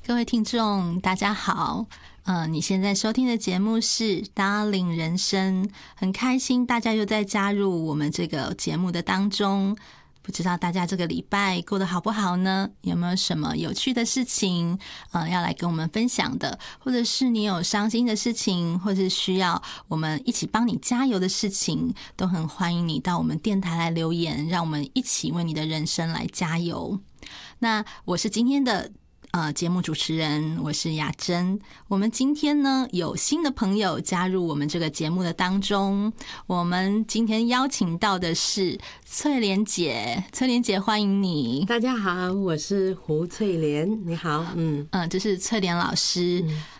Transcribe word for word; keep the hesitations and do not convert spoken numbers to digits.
各位听众大家好，呃，你现在收听的节目是 Darling 人生，很开心大家又在加入我们这个节目的当中。不知道大家这个礼拜过得好不好呢？有没有什么有趣的事情呃，要来跟我们分享的，或者是你有伤心的事情，或是需要我们一起帮你加油的事情，都很欢迎你到我们电台来留言，让我们一起为你的人生来加油。那我是今天的呃，节目主持人，我是雅珍。我们今天呢有新的朋友加入我们这个节目的当中，我们今天邀请到的是翠莲姐。翠莲姐，欢迎你。 大家好，我是胡翠莲，你好。嗯嗯，这是翠莲老师。嗯